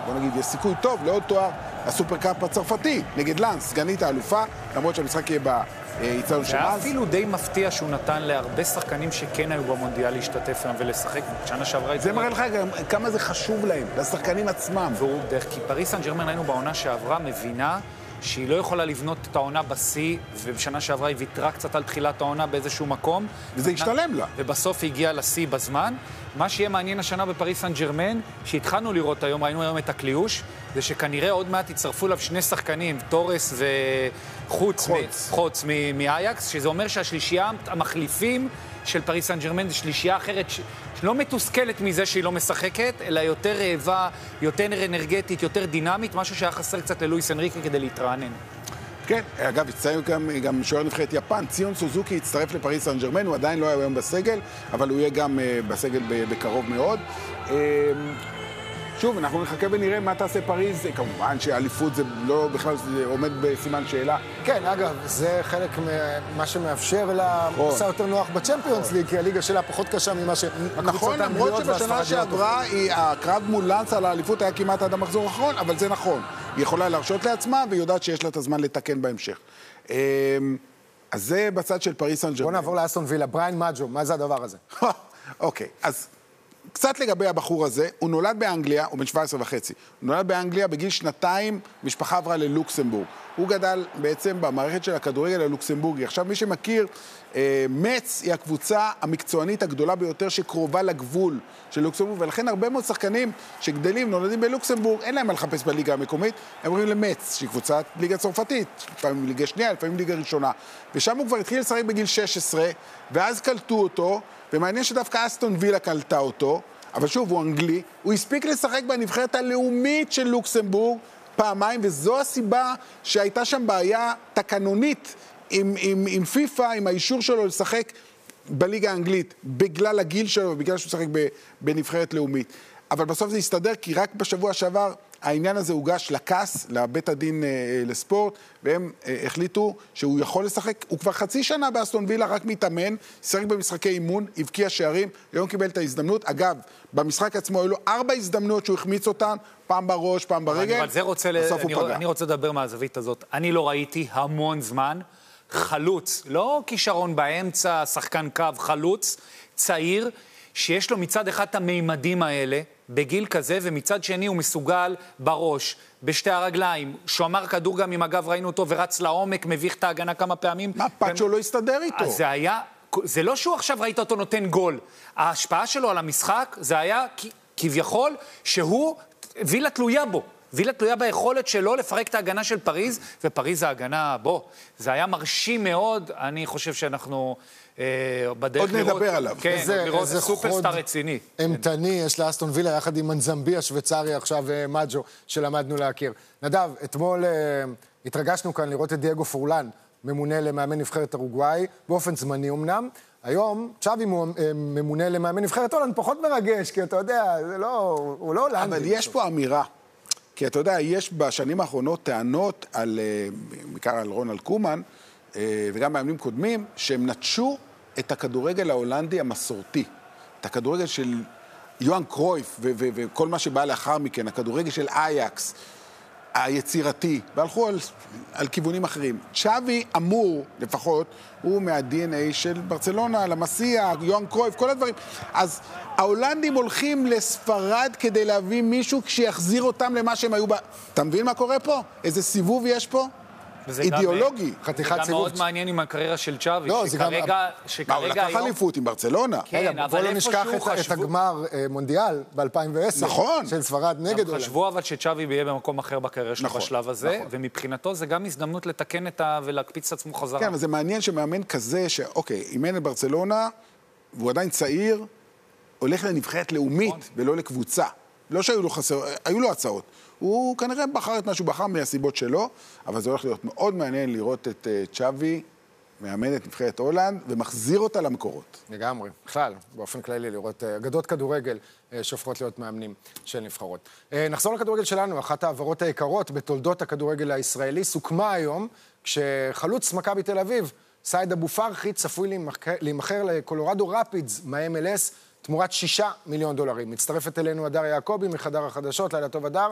בוא נגיד, יש סיכוי טוב לעוד תואר הסופרקאפ הצרפתי, נגד לנס, סגנית האלופה, למרות שהמשחק יהיה באיצטדיון של זה היה לנס. אפילו די מפתיע שהוא נתן להרבה שחקנים שכן היו במונדיאל להשתתף היום ולשחק. שנה שעברה... זה מראה לך גם כמה זה חשוב להם, לשחקנים עצמם. והוא דרך, כי פריס סן ז'רמן ראינו בעונה שעברה מבינה שהיא לא יכולה לבנות את העונה בשיא, ובשנה שעברה היא ויתרה קצת על תחילת העונה באיזשהו מקום. וזה השתלם לה. ובסוף היא הגיעה לשיא בזמן. מה שיהיה מעניין השנה בפריס סן ז'רמן, שהתחלנו לראות היום, ראינו היום את הקליוש, זה שכנראה עוד מעט יצטרפו אליו שני שחקנים, תורס וחוץ מאייקס, שזה אומר שהשלישייה המחליפים של פריס סן ז'רמן זה שלישייה אחרת שלא מתוסכלת מזה שהיא לא משחקת, אלא יותר רעבה, יותר אנרגטית, יותר דינמית, משהו שהיה חסר קצת ללואיס אנריקה כדי להתרענן. כן, אגב, הצטרף גם שוער נבחרת יפן, ציון סוזוקי הצטרף לפריס סן ז'רמן, הוא עדיין לא היה היום בסגל, אבל הוא יהיה גם בסגל בקרוב מאוד. שוב, אנחנו נחכה ונראה מה תעשה פריז, כמובן שהאליפות זה לא בכלל, זה עומד בסימן שאלה. כן, אגב, זה חלק מה שמאפשר לה עושה יותר נוח בצ'מפיונס ליג, כי הליגה שלה פחות קשה ממה נכון, למרות שבשנה שעברה הקרב מול לנס על האליפות היה כמעט עד המחזור האחרון, אבל זה נכון. היא יכולה להרשות לעצמה, והיא יודעת שיש לה את הזמן לתקן בהמשך. אז זה בצד של פריס סן ז'רמן. בוא נעבור לאסטון וילה, בריין מאג'ו, מה זה הדבר הזה? אוקיי, אז קצת לגבי הבחור הזה, הוא נולד באנגליה, הוא בן 17 וחצי, הוא נולד באנגליה בגיל 2, משפחה עברה ללוקסמבורג. הוא גדל בעצם במערכת של הכדורגל הלוקסמבורגי. עכשיו מי שמכיר, מצ היא הקבוצה המקצוענית הגדולה ביותר שקרובה לגבול של לוקסמבורג, ולכן הרבה מאוד שחקנים שגדלים, נולדים בלוקסמבורג, אין להם מה לחפש בליגה המקומית, הם עוברים למצ, שהיא קבוצת ליגה צרפתית, לפעמים ליגה שנייה, לפעמים ליגה ראשונה. ושם הוא כבר התחיל לשחק בגיל 16, ואז קלטו אותו, ומעניין שדווקא אסטון וילה קלטה אותו, אבל שוב, הוא אנגלי, הוא הספיק לשחק בנבחרת הלאומית של לוקסמבורג פעמיים, וזו הסיבה שהייתה שם בעיה תקנונית עם פיפה, עם האישור שלו לשחק בליגה האנגלית, בגלל הגיל שלו ובגלל שהוא שחק בנבחרת לאומית. אבל בסוף זה הסתדר, כי רק בשבוע שעבר העניין הזה הוגש לקס, לבית הדין לספורט, והם החליטו שהוא יכול לשחק. הוא כבר חצי שנה באסטון וילה, רק מתאמן, שחק במשחקי אימון, הבקיע שערים, היום קיבל את ההזדמנות. אגב, במשחק עצמו היו לו 4 הזדמנויות שהוא החמיץ אותן, פעם בראש, פעם ברגל, בסוף הוא פגע. אני רוצה לדבר מהזווית הזאת. אני לא ראיתי המון זמן חלוץ, לא כישרון באמצע, שחקן קו, חלוץ, צעיר, שיש לו מצד אחד את המימדים האלה, בגיל כזה, ומצד שני הוא מסוגל בראש, בשתי הרגליים, שומר כדור גם עם הגב, ראינו אותו, ורץ לעומק, מביך את ההגנה כמה פעמים. מה, פאצ'ו לא הסתדר איתו? אז זה היה, זה לא שהוא עכשיו ראית אותו נותן גול. ההשפעה שלו על המשחק, זה היה כביכול שהוא, וילה תלויה בו. וילה תלויה ביכולת שלו לפרק את ההגנה של פריז, ופריז ההגנה, זה היה מרשים מאוד, אני חושב שאנחנו בדרך עוד נדבר עליו. כן, לראות זה סופרסטאר רציני. אמתני, יש לאסטון וילה יחד עם מנזמבי השוויצרי עכשיו מאג'ו, שלמדנו להכיר. נדב, אתמול התרגשנו כאן לראות את דייגו פורלן, ממונה למאמן נבחרת אורוגוואי, באופן זמני אמנם. היום, צ'אבי ממונה למאמן נבחרת הולנד, פחות מרגש, כי אתה יודע, הוא לא הולנדי. אבל יש פה אמירה. כי אתה יודע, יש בשנים האחרונות טענות בעיקר על רונלד קומן, וגם מאמנים קודמים, שהם נטשו את הכדורגל ההולנדי המסורתי. את הכדורגל של יוהאן קרויף וכל מה שבא לאחר מכן, הכדורגל של אייקס, היצירתי, והלכו על כיוונים אחרים. צ'אבי אמור, לפחות, הוא מה-DNA של ברצלונה, למסיה, יוהאן קרויף, כל הדברים. אז ההולנדים הולכים לספרד כדי להביא מישהו שיחזיר אותם למה שהם היו אתה מבין מה קורה פה? איזה סיבוב יש פה? אידיאולוגי. חתיכת סיבוב. זה גם מאוד מעניין עם הקריירה של צ'אבי, שכרגע הוא לקח אליפות עם ברצלונה. כן, בוא לא נשכח את הגמר מונדיאל ב-2010. נכון. של ספרד נגד הולנד. חשבו אבל שצ'אבי יהיה במקום אחר בקריירה שלו בשלב הזה, ומבחינתו זה גם הזדמנות לתקן ולהקפיץ את עצמו חזרה. כן, אבל זה מעניין שמאמן כזה, שאוקיי, אימן את ברצלונה, והוא עדיין צעיר, הולך לנבחרת לאומית ולא לקבוצה. לא שהיו לו היו לו הצעות. הוא כנראה בחר את מה שהוא בחר מהסיבות שלו, אבל זה הולך להיות מאוד מעניין לראות את צ'אבי מאמן את נבחרת הולנד ומחזיר אותה למקורות. לגמרי, בכלל, באופן כללי לראות אגדות כדורגל שהופכות להיות מאמנים של נבחרות. נחזור לכדורגל שלנו, אחת העברות היקרות בתולדות הכדורגל הישראלי, סוכמה היום כשחלוץ מכבי תל אביב, סייד אבו פרחי, צפוי להימכר לקולורדו רפידס מה-MLS, תמורת $6 מיליון. מצטרפת אלינו הדר יעקבי מחדר החדשות, לילה טוב הדר.